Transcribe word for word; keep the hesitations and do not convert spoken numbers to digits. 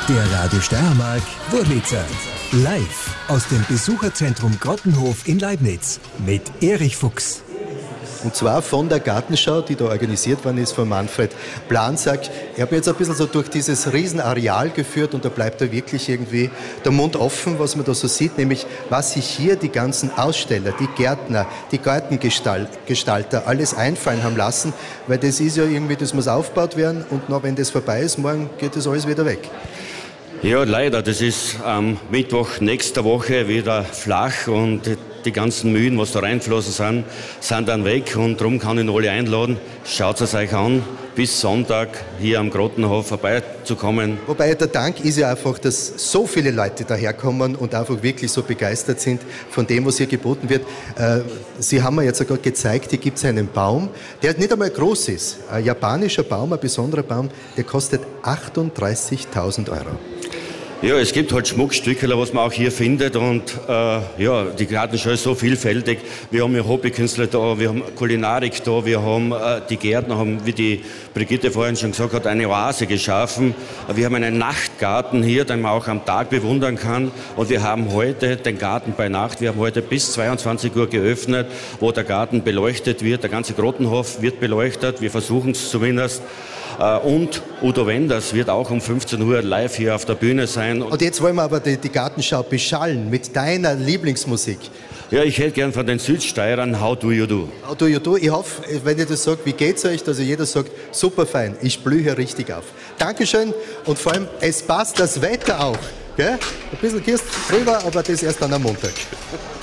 Der Radio Steiermark Wurlitzer. Live aus dem Besucherzentrum Grottenhof in Leibniz mit Erich Fuchs. Und zwar von der Gartenschau, die da organisiert worden ist von Manfred Plansack. Ich habe mich jetzt ein bisschen so durch dieses Riesenareal geführt und da bleibt da wirklich irgendwie der Mund offen, was man da so sieht, nämlich was sich hier die ganzen Aussteller, die Gärtner, die Gartengestalter alles einfallen haben lassen, weil das ist ja irgendwie, das muss aufgebaut werden und noch, wenn das vorbei ist, morgen geht das alles wieder weg. Ja, leider, das ist am Mittwoch nächster Woche wieder flach und die ganzen Mühen, was da reinflossen sind, sind dann weg und darum kann ich alle einladen. Schaut es euch an, bis Sonntag hier am Grottenhof vorbeizukommen. Wobei der Dank ist ja einfach, dass so viele Leute daherkommen und einfach wirklich so begeistert sind von dem, was hier geboten wird. Sie haben mir jetzt sogar gezeigt, hier gibt es einen Baum, der nicht einmal groß ist. Ein japanischer Baum, ein besonderer Baum, der kostet achtunddreißigtausend Euro. Ja, es gibt halt Schmuckstücke, was man auch hier findet und äh, ja, die Gartenschau ist so vielfältig. Wir haben ja Hobbykünstler da, wir haben Kulinarik da, wir haben äh, die Gärtner, haben, wie die Brigitte vorhin schon gesagt hat, eine Oase geschaffen. Wir haben einen Nachtgarten hier, den man auch am Tag bewundern kann und wir haben heute den Garten bei Nacht. Wir haben heute bis zweiundzwanzig Uhr geöffnet, wo der Garten beleuchtet wird, der ganze Grottenhof wird beleuchtet, wir versuchen es zumindest. Und Udo Wenders wird auch um fünfzehn Uhr live hier auf der Bühne sein. Und jetzt wollen wir aber die, die Gartenschau beschallen mit deiner Lieblingsmusik. Ja, ich hätte gern von den Südsteirern How Do You Do. How Do You Do. Ich hoffe, wenn ihr das sagt, wie geht's euch, dass jeder sagt, super fein, ich blühe hier richtig auf. Dankeschön und vor allem, es passt das Wetter auch. Gell? Ein bisschen Kirst drüber, aber das erst dann am Montag.